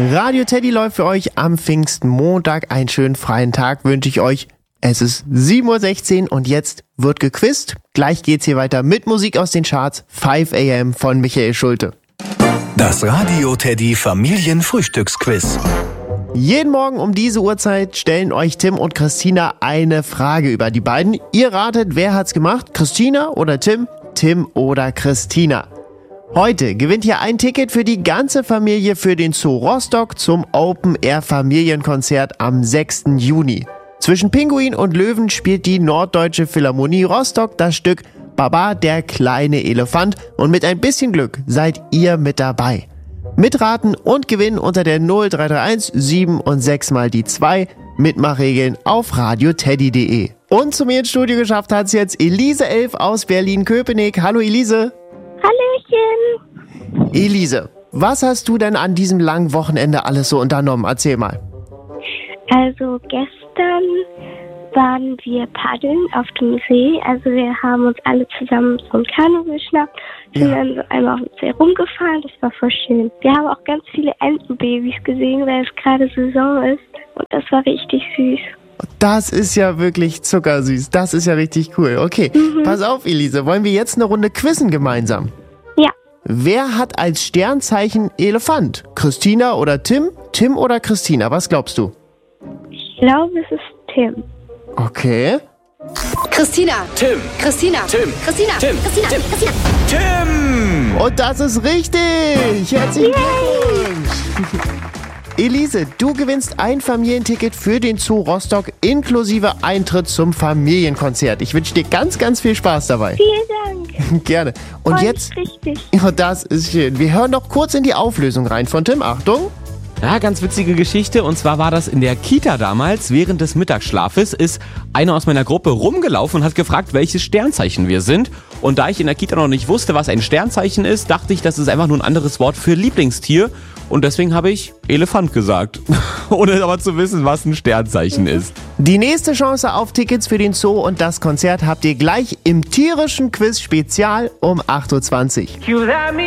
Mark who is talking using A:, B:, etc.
A: Radio Teddy läuft für euch am Pfingstmontag. Einen schönen freien Tag wünsche ich euch. Es ist 7:16 Uhr und jetzt wird gequizt. Gleich geht's hier weiter mit Musik aus den Charts. 5 AM von Michael Schulte.
B: Das Radio Teddy Familienfrühstücksquiz.
A: Jeden Morgen um diese Uhrzeit stellen euch Tim und Christina eine Frage über die beiden. Ihr ratet, wer hat's gemacht? Christina oder Tim? Tim oder Christina? Heute gewinnt ihr ein Ticket für die ganze Familie für den Zoo Rostock zum Open-Air-Familienkonzert am 6. Juni. Zwischen Pinguin und Löwen spielt die Norddeutsche Philharmonie Rostock das Stück Baba, der kleine Elefant, und mit ein bisschen Glück seid ihr mit dabei. Mitraten und gewinnen unter der 0331 7 und 6 mal die 2. Mitmachregeln auf radioteddy.de. Und zu mir ins Studio geschafft hat's jetzt Elise 11 aus Berlin-Köpenick. Hallo Elise.
C: Hallöchen.
A: Elise, was hast du denn an diesem langen Wochenende alles so unternommen? Erzähl mal.
C: Also gestern waren wir paddeln auf dem See. Also wir haben uns alle zusammen so ein Kanu geschnappt, sind dann so einmal auf dem See rumgefahren. Das war voll schön. Wir haben auch ganz viele Entenbabys gesehen, weil es gerade Saison ist. Und das war richtig süß.
A: Das ist ja wirklich zuckersüß. Das ist ja richtig cool. Okay, Pass auf, Elise. Wollen wir jetzt eine Runde quizzen gemeinsam?
C: Ja.
A: Wer hat als Sternzeichen Elefant? Christina oder Tim? Tim oder Christina? Was glaubst du?
C: Ich glaube, es ist Tim.
A: Okay.
D: Christina.
B: Tim.
D: Christina.
B: Tim.
D: Christina.
B: Tim.
D: Christina.
B: Tim.
D: Christina.
B: Tim!
A: Und das ist richtig. Herzlichen Glückwunsch. Elise, du gewinnst ein Familienticket für den Zoo Rostock inklusive Eintritt zum Familienkonzert. Ich wünsche dir ganz, ganz viel Spaß dabei.
C: Vielen Dank.
A: Gerne. Und
C: Freut
A: jetzt,
C: mich richtig.
A: ja, das ist schön. Wir hören noch kurz in die Auflösung rein von Tim. Achtung.
E: Ja, ganz witzige Geschichte. Und zwar war das in der Kita damals. Während des Mittagsschlafes ist einer aus meiner Gruppe rumgelaufen und hat gefragt, welches Sternzeichen wir sind. Und da ich in der Kita noch nicht wusste, was ein Sternzeichen ist, dachte ich, das ist einfach nur ein anderes Wort für Lieblingstier. Und deswegen habe ich Elefant gesagt. Ohne aber zu wissen, was ein Sternzeichen ist.
A: Die nächste Chance auf Tickets für den Zoo und das Konzert habt ihr gleich im tierischen Quiz Spezial um 8:20 Uhr.